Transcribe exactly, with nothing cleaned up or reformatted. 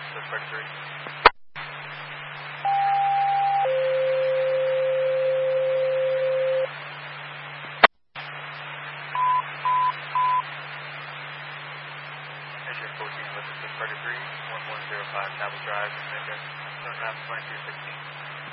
Swift thirty-three. Engine fourteen with the Swift thirty-three, one one zero five Chapel Drive, Memphis, two and a half, twenty-two sixteen.